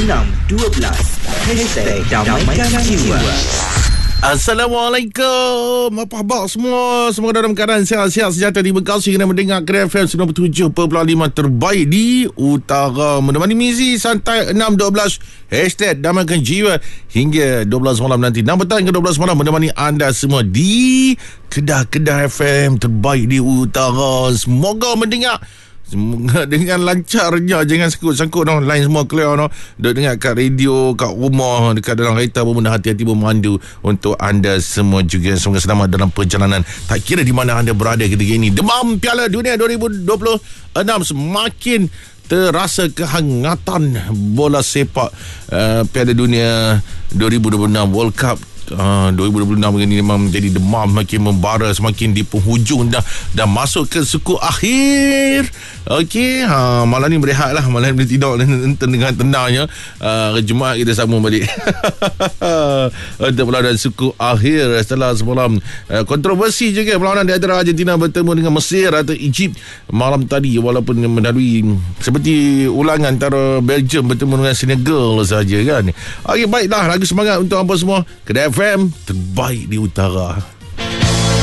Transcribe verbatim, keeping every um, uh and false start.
enam dua belas Hashtag Damaikan Jiwa. Assalamualaikum. Apa khabar semua? Semoga dalam keadaan sihat-sihat sejahtera di Bekasi kena mendengar Kira F M sembilan puluh tujuh perpuluhan lima terbaik di Utara. Menemani misi santai enam dua belas Hashtag Damaikan Jiwa hingga dua belas malam nanti. enam petang ke dua belas malam menemani anda semua di Kedah-Kedah F M terbaik di Utara. Semoga mendengar Semoga dengan lancarnya. Jangan sangkut-sangkut no. Line semua clear no. Duk dengar kat radio, kat rumah, dekat dalam kereta pun benda hati-hati memandu untuk anda semua juga. Semoga selamat dalam perjalanan. Tak kira di mana anda berada ketika ini. Demam Piala Dunia dua ribu dua puluh enam semakin terasa kehangatan bola sepak. uh, Piala Dunia dua ribu dua puluh enam World Cup Uh, dua ribu dua puluh enam ini memang menjadi demam, makin membara, semakin di penghujung dah dah masuk ke suku akhir. Okey, ha, malam ni berehat lah, malam ni tidur dengan tenangnya. uh, Jumaat kita sambung balik untuk perlawanan suku akhir setelah semalam uh, kontroversi juga perlawanan di antara Argentina bertemu dengan Mesir atau Egypt malam tadi, walaupun melalui seperti ulangan antara Belgium bertemu dengan Senegal saja kan. Okey, baiklah, lagu semangat untuk apa semua. Kedah F M terbaik di Utara.